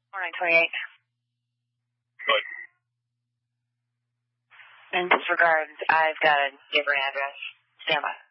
4928. Good. In this regard, I've got a different address. Stand by.